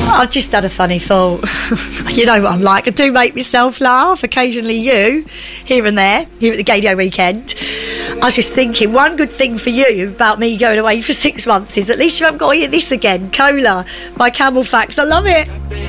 I just had a funny thought. You know what I'm like. I do make myself laugh. Occasionally you, here and there, here at the Gaydio Weekend. I was just thinking, one good thing for you about me going away for 6 months is at least you haven't got to hear this again. Cola by Camel Facts. I love it.